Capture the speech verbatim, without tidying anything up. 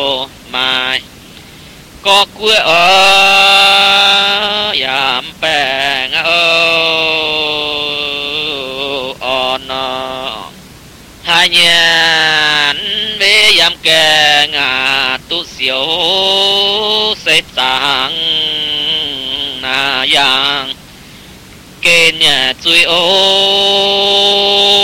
mai có quê ở yam bèn ở nó hai nhàn với yam kè ngà tu siêu sẽ tăng na yang kê nhà chui ô